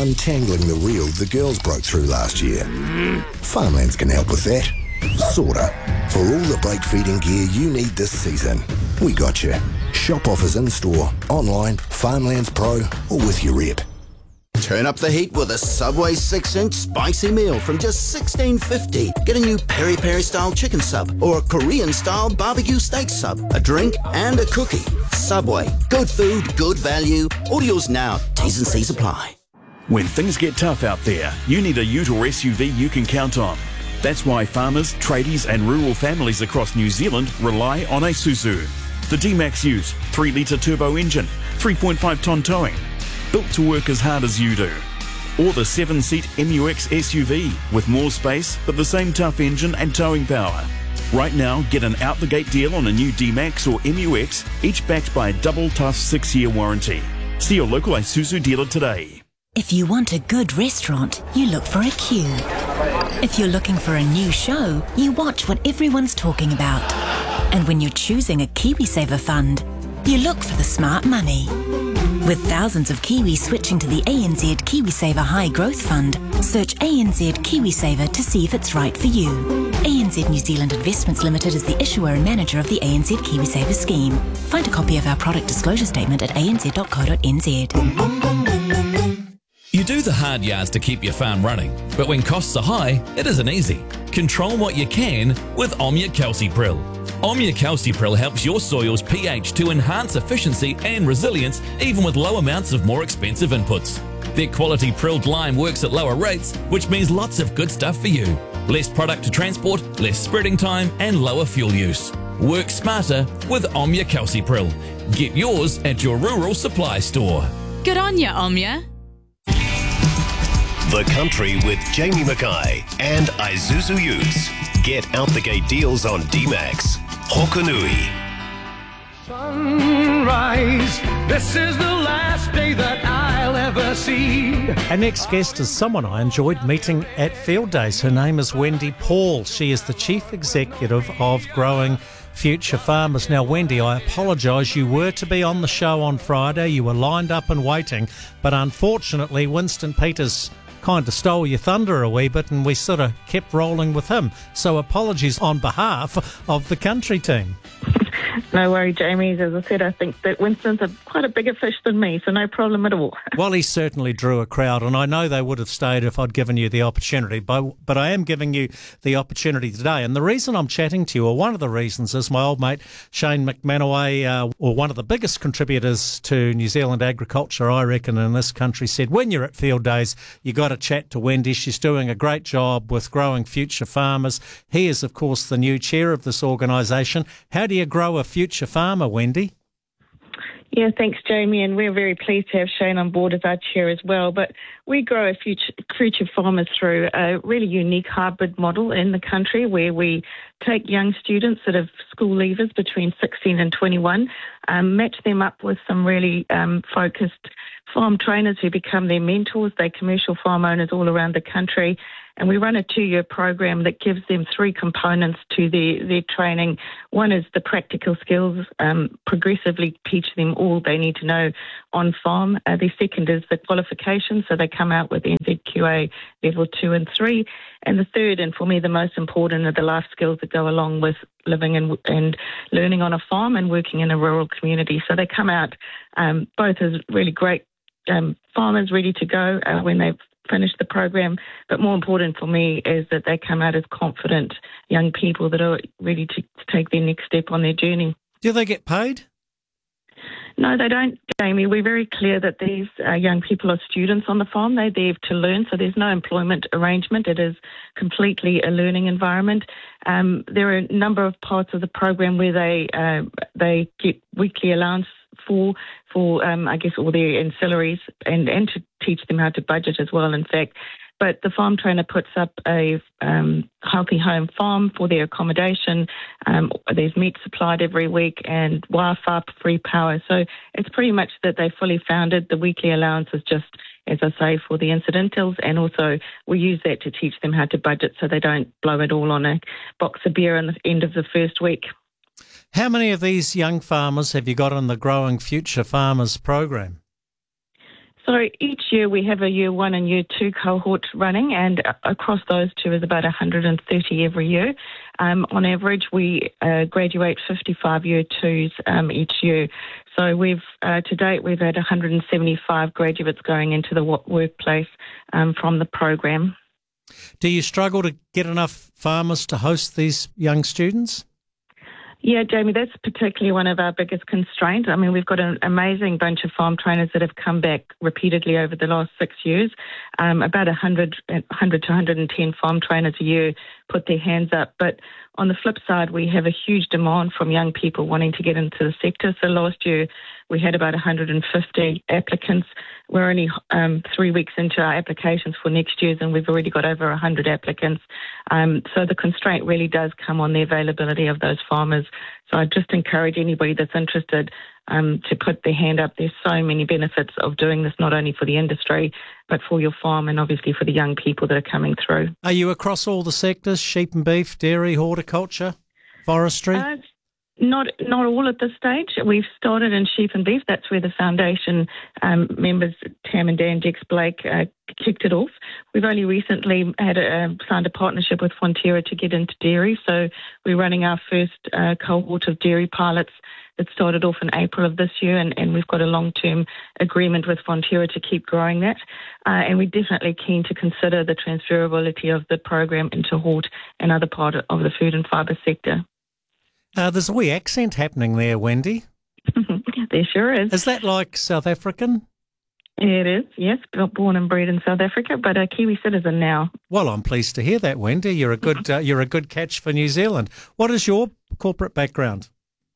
untangling the reel the girls broke through last year. Farmlands can help with that. Sorta. For all the brake feeding gear you need this season, we got you. Shop offers in-store, online, Farmlands Pro, or with your rep. Turn up the heat with a Subway 6-inch spicy meal from just $16.50. Get a new peri-peri-style chicken sub or a Korean-style barbecue steak sub, a drink and a cookie. Subway. Good food, good value. Orders now. T's and C's apply. When things get tough out there, you need a ute or SUV you can count on. That's why farmers, tradies and rural families across New Zealand rely on Isuzu. The D-Max Ute, 3-litre turbo engine, 3.5-tonne towing, built to work as hard as you do. Or the 7-seat MUX SUV with more space but the same tough engine and towing power. Right now, get an out-the-gate deal on a new D-Max or MUX, each backed by a double tough 6-year warranty. See your local Isuzu dealer today. If you want a good restaurant, you look for a queue. If you're looking for a new show, you watch what everyone's talking about. And when you're choosing a KiwiSaver fund, you look for the smart money. With thousands of Kiwis switching to the ANZ KiwiSaver High Growth Fund, search ANZ KiwiSaver to see if it's right for you. ANZ New Zealand Investments Limited is the issuer and manager of the ANZ KiwiSaver scheme. Find a copy of our product disclosure statement at anz.co.nz. You do the hard yards to keep your farm running, but when costs are high, it isn't easy. Control what you can with Omnia Calcipril. Omnia Calcipril helps your soil's pH to enhance efficiency and resilience even with low amounts of more expensive inputs. Their quality prilled lime works at lower rates, which means lots of good stuff for you. Less product to transport, less spreading time and lower fuel use. Work smarter with Omnia Calcipril. Get yours at your rural supply store. Good on ya, Omnia. The Country with Jamie Mackay and Isuzu Utes. Get out-the-gate deals on D-Max. Hokanui. Sunrise, this is the last day that I'll ever see. Our next guest is someone I enjoyed meeting at Field Days. Her name is Wendy Paul. She is the Chief Executive of Growing Future Farmers. Now, Wendy, I apologise. You were to be on the show on Friday. You were lined up and waiting. But unfortunately, Winston Peters kind of stole your thunder a wee bit and we sort of kept rolling with him. So apologies on behalf of the country team. No worry, Jamie. As I said, I think that Winston's quite a bigger fish than me, so no problem at all. Well, he certainly drew a crowd, and I know they would have stayed if I'd given you the opportunity, but I am giving you the opportunity today. And the reason I'm chatting to you, or one of the reasons, is my old mate Shane McManaway, or one of the biggest contributors to New Zealand agriculture, I reckon, in this country, said, when you're at Field Days, you got to chat to Wendy. She's doing a great job with Growing Future Farmers. He is, of course, the new chair of this organisation. How do you grow a future farmer, Wendy? Yeah, thanks, Jamie, and we're very pleased to have Shane on board as our chair as well. But we grow a future farmers through a really unique hybrid model in the country where we take young students that are school leavers between 16 and 21, match them up with some really focused farm trainers who become their mentors. They're commercial farm owners all around the country. And we run a 2-year program that gives them 3 components to their training. One is the practical skills, progressively teach them all they need to know on farm. The second is the qualifications, so they come out with NZQA level 2 and 3. And the third, and for me the most important, are the life skills that go along with living and learning on a farm and working in a rural community. So they come out both as really great farmers ready to go when they've finished the program, but more important for me is that they come out as confident young people that are ready to take their next step on their journey. Do they get paid? No, they don't, Jamie. We're very clear that these young people are students on the farm. They're there to learn, so there's no employment arrangement. It is completely a learning environment. There are a number of parts of the program where they get weekly allowance for I guess, all their ancillaries and to teach them how to budget as well, in fact. But the farm trainer puts up a healthy home farm for their accommodation. There's meat supplied every week and Wi-Fi, free power. So it's pretty much that they fully funded. The weekly allowance is just, as I say, for the incidentals, and also we use that to teach them how to budget so they don't blow it all on a box of beer at the end of the first week. How many of these young farmers have you got in the Growing Future Farmers program? So each year we have a Year 1 and Year 2 cohort running, and across those two is about 130 every year. On average, we graduate 55 Year 2s each year. So to date, we've had 175 graduates going into the workplace from the program. Do you struggle to get enough farmers to host these young students? Yeah, Jamie, that's particularly one of our biggest constraints. I mean, we've got an amazing bunch of farm trainers that have come back repeatedly over the last 6 years. About 100 to 110 farm trainers a year put their hands up. But on the flip side, we have a huge demand from young people wanting to get into the sector. So last year, we had about 150 applicants. We're only 3 weeks into our applications for next year's, and we've already got over 100 applicants. So the constraint really does come on the availability of those farmers. So I just encourage anybody that's interested to put their hand up. There's so many benefits of doing this, not only for the industry, but for your farm and obviously for the young people that are coming through. Are you across all the sectors, sheep and beef, dairy, horticulture, forestry? Not all at this stage. We've started in sheep and beef. That's where the foundation members, Tam and Dan Jex Blake, kicked it off. We've only recently signed a partnership with Fonterra to get into dairy. So we're running our first cohort of dairy pilots that started off in April of this year, and we've got a long-term agreement with Fonterra to keep growing that. And we're definitely keen to consider the transferability of the program into hort and other part of the food and fibre sector. There's a wee accent happening there, Wendy. There sure is. Is that like South African? It is, yes. Born and bred in South Africa, but a Kiwi citizen now. Well, I'm pleased to hear that, Wendy. You're a good catch for New Zealand. What is your corporate background?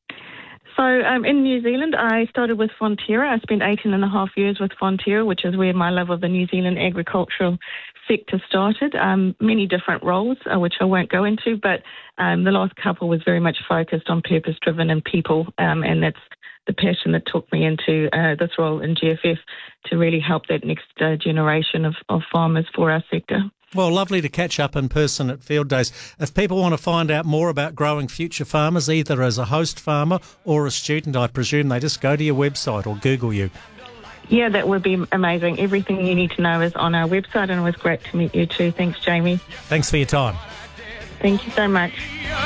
So in New Zealand, I started with Fonterra. I spent 18.5 years with Fonterra, which is where my love of the New Zealand agricultural sector started. Many different roles, which I won't go into, but the last couple was very much focused on purpose-driven and people, and that's the passion that took me into this role in GFF to really help that next generation of farmers for our sector. Well, lovely to catch up in person at Field Days. If people want to find out more about growing future farmers, either as a host farmer or a student, I presume they just go to your website or Google you. Yeah, that would be amazing. Everything you need to know is on our website, and it was great to meet you too. Thanks, Jamie. Thanks for your time. Thank you so much.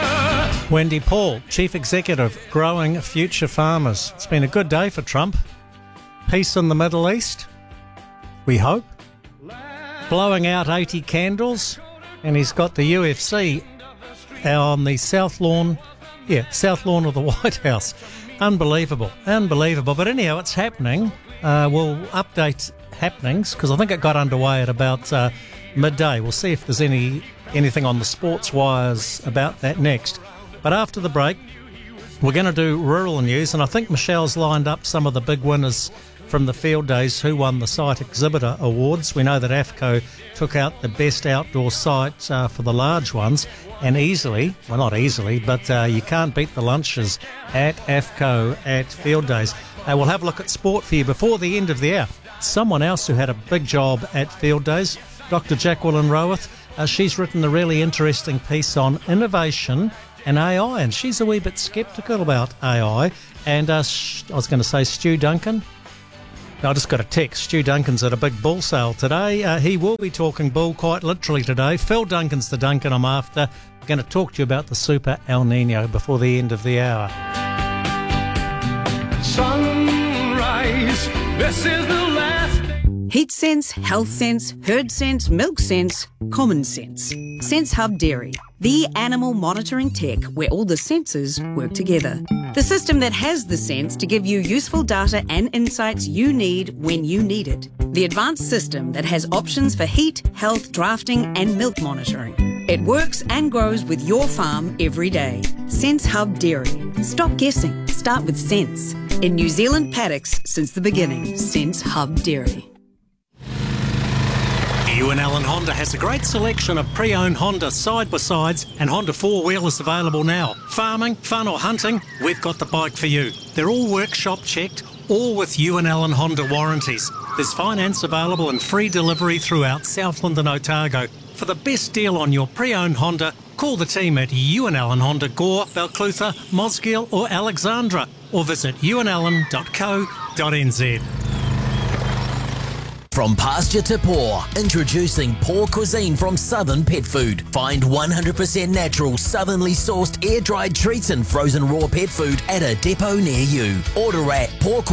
Wendy Paul, Chief Executive, Growing Future Farmers. It's been a good day for Trump. Peace in the Middle East, we hope. Blowing out 80 candles, and he's got the UFC on the south lawn of the White House. Unbelievable. But anyhow, it's happening. We'll update happenings because I think it got underway at about midday. We'll see if there's anything on the sports wires about that next. But after the break, we're going to do rural news, and I think Michelle's lined up some of the big winners from the Field Days who won the Site Exhibitor Awards. We know that AFCO took out the best outdoor site for the large ones, and easily, well not easily, but you can't beat the lunches at AFCO at Field Days. We'll have a look at sport for you before the end of the hour. Someone else who had a big job at Field Days, Dr. Jacqueline Rowith. She's written a really interesting piece on innovation and AI, and she's a wee bit sceptical about AI. And I was going to say Stu Duncan. I just got a text. Stu Duncan's at a big bull sale today. He will be talking bull quite literally today. Phil Duncan's the Duncan I'm after. I'm going to talk to you about the Super El Nino before the end of the hour. Sunrise, this is the last. Heat sense, health sense, herd sense, milk sense, common sense. Sense Hub Dairy, the animal monitoring tech where all the sensors work together. The system that has the sense to give you useful data and insights you need when you need it. The advanced system that has options for heat, health, drafting and milk monitoring. It works and grows with your farm every day. Sense Hub Dairy. Stop guessing. Start with sense. In New Zealand paddocks since the beginning. Sense Hub Dairy. Ewan Allen Honda has a great selection of pre-owned Honda side-by-sides and Honda four-wheelers available now. Farming, fun or hunting, we've got the bike for you. They're all workshop checked, all with Ewan Allen Honda warranties. There's finance available and free delivery throughout Southland and Otago. For the best deal on your pre-owned Honda, call the team at Ewan Allen Honda Gore, Balclutha, Mosgiel or Alexandra, or visit ewanallen.co.nz. From pasture to paw, introducing Paw Cuisine from Southern Pet Food. Find 100% natural, southernly sourced, air-dried treats and frozen raw pet food at a depot near you. Order at